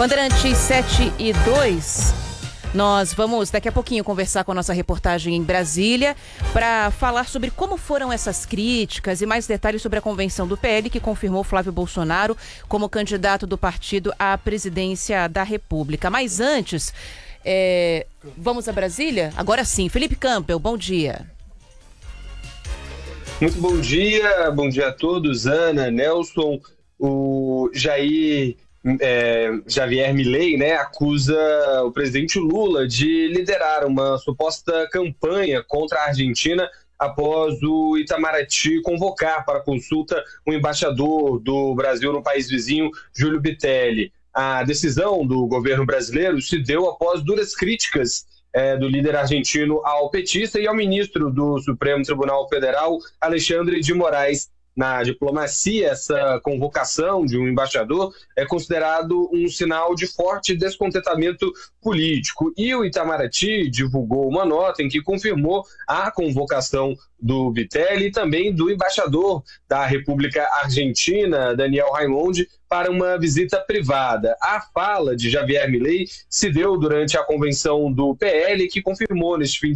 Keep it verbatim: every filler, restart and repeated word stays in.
Bandeirantes sete e dois, nós vamos daqui a pouquinho conversar com a nossa reportagem em Brasília para falar sobre como foram essas críticas e mais detalhes sobre a convenção do P L que confirmou Flávio Bolsonaro como candidato do partido à presidência da República. Mas antes, é, vamos a Brasília? Agora sim, Felipe Campbell, bom dia. Muito bom dia, bom dia a todos, Ana, Nelson. O Jair é, Javier Milei, né, acusa o presidente Lula de liderar uma suposta campanha contra a Argentina após o Itamaraty convocar para consulta o embaixador do Brasil no país vizinho, Júlio Bitelli. A decisão do governo brasileiro se deu após duras críticas É, do líder argentino ao petista e ao ministro do Supremo Tribunal Federal, Alexandre de Moraes. Na diplomacia, essa convocação de um embaixador é considerado um sinal de forte descontentamento político. E o Itamaraty divulgou uma nota em que confirmou a convocação do Bitelli e também do embaixador da República Argentina, Daniel Raimondi, para uma visita privada. A fala de Javier Milei se deu durante a convenção do P L, que confirmou neste fim